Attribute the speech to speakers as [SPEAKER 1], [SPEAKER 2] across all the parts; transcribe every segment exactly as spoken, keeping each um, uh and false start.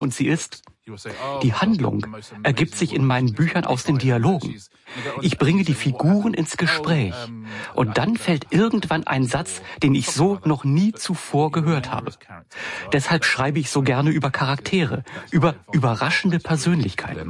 [SPEAKER 1] Und sie ist: Die Handlung ergibt sich in meinen Büchern aus den Dialogen. Ich bringe die Figuren ins Gespräch. Und dann fällt irgendwann ein Satz, den ich so noch nie zuvor gehört habe. Deshalb schreibe ich so gerne über Charaktere, über überraschende Persönlichkeiten.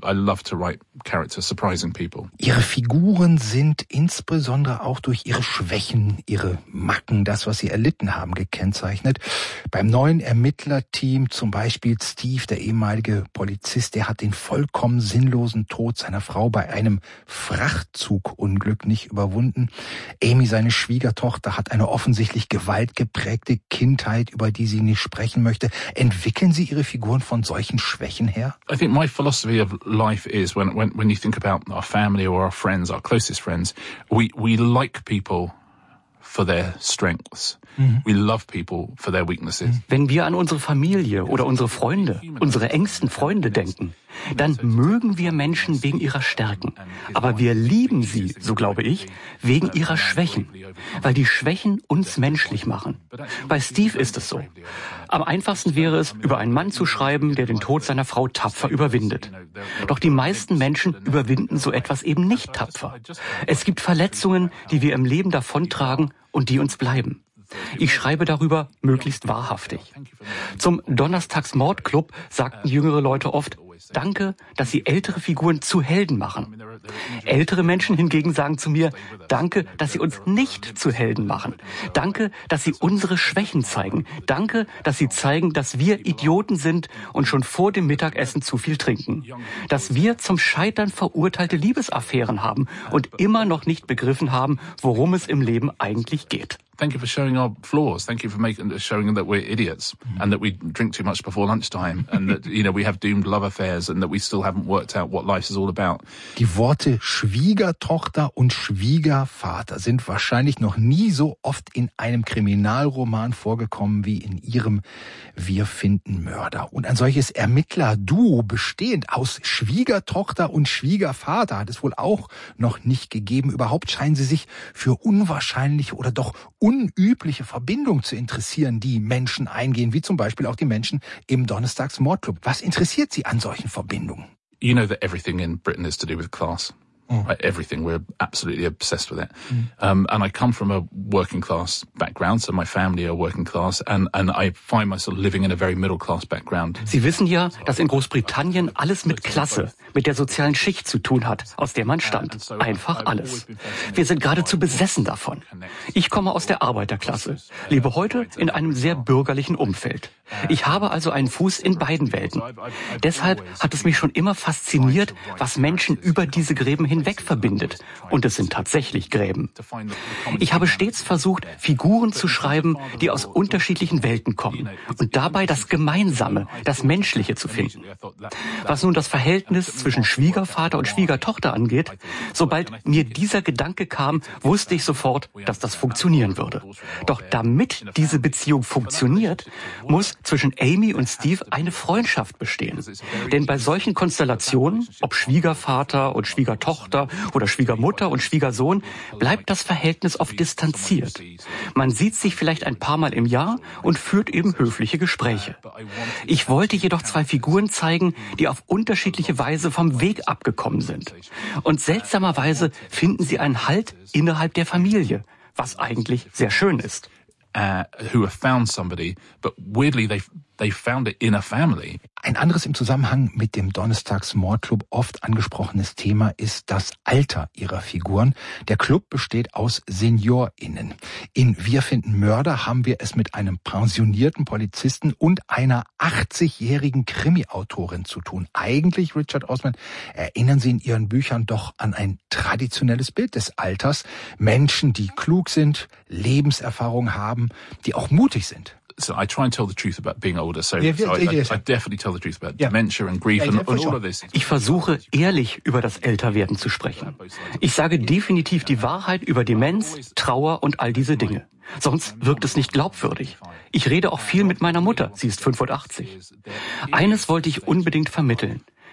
[SPEAKER 2] Ihre Figuren sind insbesondere auch durch ihre Schwächen, ihre Macken, das, was sie erlitten haben, gekennzeichnet. Beim neuen Ermittlerteam zum Beispiel Steve, der ehemalige Polizist, der hat den vollkommen sinnlosen Tod seiner Frau bei einem Frachtzugunglück nicht überwunden. Amy, seine Schwiegertochter, hat eine offensichtlich gewaltgeprägte Kindheit, über die sie nicht sprechen möchte. Entwickeln Sie Ihre Figuren von solchen Schwächen her?
[SPEAKER 3] I think my philosophy of life is when when when you think about our family or our friends, our closest friends, we we like people for their strengths. Mhm. We love people for their weaknesses.
[SPEAKER 1] Wenn wir an unsere Familie oder unsere Freunde, unsere engsten Freunde denken, dann mögen wir Menschen wegen ihrer Stärken. Aber wir lieben sie, so glaube ich, wegen ihrer Schwächen, weil die Schwächen uns menschlich machen. Bei Steve ist es so. Am einfachsten wäre es, über einen Mann zu schreiben, der den Tod seiner Frau tapfer überwindet. Doch die meisten Menschen überwinden so etwas eben nicht tapfer. Es gibt Verletzungen, die wir im Leben davontragen und die uns bleiben. Ich schreibe darüber möglichst wahrhaftig. Zum Donnerstags-Mordclub sagten jüngere Leute oft: Danke, dass Sie ältere Figuren zu Helden machen. Ältere Menschen hingegen sagen zu mir: Danke, dass Sie uns nicht zu Helden machen. Danke, dass Sie unsere Schwächen zeigen. Danke, dass Sie zeigen, dass wir Idioten sind und schon vor dem Mittagessen zu viel trinken. Dass wir zum Scheitern verurteilte Liebesaffären haben und immer noch nicht begriffen haben, worum es im Leben eigentlich geht.
[SPEAKER 3] Thank you for showing our flaws. Thank you for making showing that we're idiots and that we drink too much before lunchtime and that, you know, we have doomed love affairs and that we still haven't worked out what life is all about.
[SPEAKER 2] Die Worte Schwiegertochter und Schwiegervater sind wahrscheinlich noch nie so oft in einem Kriminalroman vorgekommen wie in Ihrem Wir finden Mörder. Und ein solches Ermittlerduo bestehend aus Schwiegertochter und Schwiegervater hat es wohl auch noch nicht gegeben. Überhaupt scheinen Sie sich für unwahrscheinliche oder doch unübliche Verbindungen zu interessieren, die Menschen eingehen, wie zum Beispiel auch die Menschen im Donnerstags-Mordclub. Was interessiert Sie an solchen Verbindungen?
[SPEAKER 3] You know that everything in Britain is to do with class. Mm. Right, everything. We're absolutely obsessed with it. Mm. Um, and I come from a working class background, so my family are working class, and, and I find myself living in a very middle class background.
[SPEAKER 1] Sie wissen ja, dass in Großbritannien alles mit Klasse, mit der sozialen Schicht zu tun hat, aus der man stammt. Einfach alles. Wir sind geradezu besessen davon. Ich komme aus der Arbeiterklasse, lebe heute in einem sehr bürgerlichen Umfeld. Ich habe also einen Fuß in beiden Welten. Deshalb hat es mich schon immer fasziniert, was Menschen über diese Gräben hinweg verbindet. Und es sind tatsächlich Gräben. Ich habe stets versucht, Figuren zu schreiben, die aus unterschiedlichen Welten kommen und dabei das Gemeinsame, das Menschliche zu finden. Was nun das Verhältnis zwischen Schwiegervater und Schwiegertochter angeht, sobald mir dieser Gedanke kam, wusste ich sofort, dass das funktionieren würde. Doch damit diese Beziehung funktioniert, muss zwischen Amy und Steve eine Freundschaft bestehen. Denn bei solchen Konstellationen, ob Schwiegervater und Schwiegertochter oder Schwiegermutter und Schwiegersohn, bleibt das Verhältnis oft distanziert. Man sieht sich vielleicht ein paar Mal im Jahr und führt eben höfliche Gespräche. Ich wollte jedoch zwei Figuren zeigen, die auf unterschiedliche Weise vom Weg abgekommen sind. Und seltsamerweise finden sie einen Halt innerhalb der Familie, was eigentlich sehr schön ist.
[SPEAKER 3] Uh, who have found somebody, but weirdly they they found it in a family.
[SPEAKER 2] Ein anderes im Zusammenhang mit dem Donnerstags-Mordclub oft angesprochenes Thema ist das Alter ihrer Figuren. Der Club besteht aus SeniorInnen. In Wir finden Mörder haben wir es mit einem pensionierten Polizisten und einer achtzigjährigen Krimi-Autorin zu tun. Eigentlich, Richard Osman, erinnern Sie in Ihren Büchern doch an ein traditionelles Bild des Alters. Menschen, die klug sind, Lebenserfahrung haben, die auch mutig sind.
[SPEAKER 3] So I try and tell the truth about being older. So, yeah, so I, I, I definitely tell the truth about yeah. dementia and grief yeah, and, and all of this.
[SPEAKER 1] Ich versuche, ehrlich über das Älterwerden zu sprechen. Ich sage definitiv die Wahrheit über Demenz, Trauer und all diese Dinge. Sonst wirkt es nicht glaubwürdig. Ich rede auch viel mit meiner Mutter. Sie ist fünfundachtzig. Eines wollte ich unbedingt vermitteln.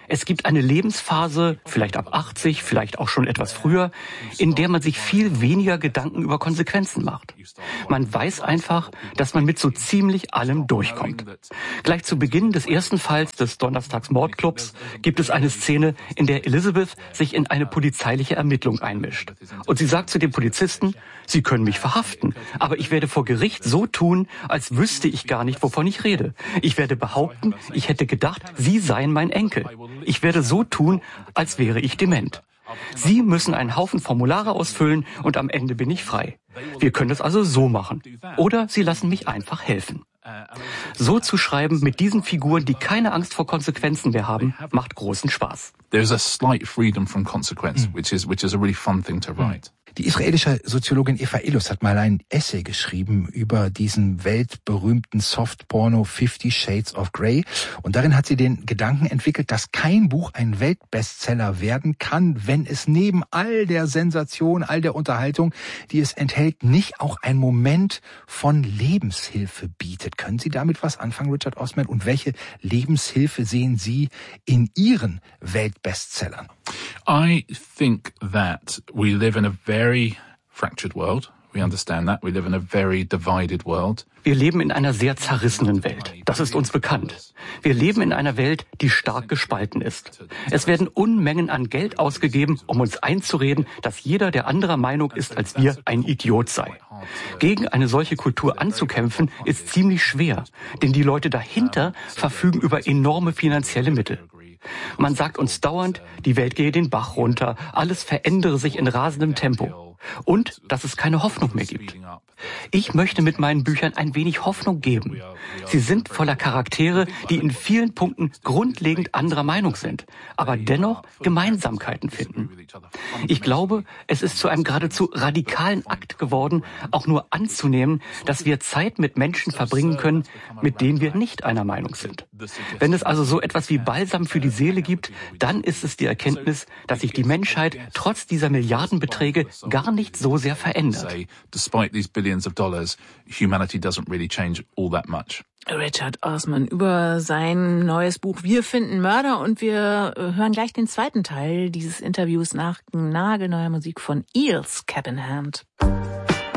[SPEAKER 1] Es gibt eine Lebensphase, vielleicht ab achtzig, vielleicht auch schon etwas früher, in der man sich viel weniger Gedanken über Konsequenzen macht. Man weiß einfach, dass man mit so ziemlich allem durchkommt. Gleich zu Beginn des ersten Falls des Donnerstags-Mordclubs gibt es eine Szene, in der Elizabeth sich in eine polizeiliche Ermittlung einmischt. Und sie sagt zu dem Polizisten, Sie können mich verhaften, aber ich werde vor Gericht so tun, als wüsste ich gar nicht, wovon ich rede. Ich werde behaupten, ich hätte gedacht, Sie seien mein Enkel. Ich werde so tun, als wäre ich dement. Sie müssen einen Haufen Formulare ausfüllen und am Ende bin ich frei. Wir können es also so machen. Oder Sie lassen mich einfach helfen. So zu schreiben mit diesen Figuren, die keine Angst vor Konsequenzen mehr haben, macht großen Spaß.
[SPEAKER 3] There's a slight freedom from consequence, which is which is a really fun thing to write.
[SPEAKER 2] Die israelische Soziologin Eva Ilus hat mal ein Essay geschrieben über diesen weltberühmten Softporno Fifty Shades of Grey. Und darin hat sie den Gedanken entwickelt, dass kein Buch ein Weltbestseller werden kann, wenn es neben all der Sensation, all der Unterhaltung, die es enthält, nicht auch ein Moment von Lebenshilfe bietet. Können Sie damit was anfangen, Richard Osman? Und welche Lebenshilfe sehen Sie in Ihren Weltbestsellern?
[SPEAKER 3] I think that we live in a very fractured world. We understand that. We live in a very divided world.
[SPEAKER 1] Wir leben in einer sehr zerrissenen Welt. Das ist uns bekannt. Wir leben in einer Welt, die stark gespalten ist. Es werden Unmengen an Geld ausgegeben, um uns einzureden, dass jeder, der anderer Meinung ist als wir, ein Idiot sei. Gegen eine solche Kultur anzukämpfen, ist ziemlich schwer, denn die Leute dahinter verfügen über enorme finanzielle Mittel. Man sagt uns dauernd, die Welt gehe den Bach runter, alles verändere sich in rasendem Tempo und dass es keine Hoffnung mehr gibt. Ich möchte mit meinen Büchern ein wenig Hoffnung geben. Sie sind voller Charaktere, die in vielen Punkten grundlegend anderer Meinung sind, aber dennoch Gemeinsamkeiten finden. Ich glaube, es ist zu einem geradezu radikalen Akt geworden, auch nur anzunehmen, dass wir Zeit mit Menschen verbringen können, mit denen wir nicht einer Meinung sind. Wenn es also so etwas wie Balsam für die Seele gibt, dann ist es die Erkenntnis, dass sich die Menschheit trotz dieser Milliardenbeträge gar nicht so sehr verändert.
[SPEAKER 3] Billions of dollars, humanity doesn't really change all that much.
[SPEAKER 4] Richard Osman über sein neues Buch Wir finden Mörder und wir hören gleich den zweiten Teil dieses Interviews nach nagelneuer Musik von Eels, Cap in Hand.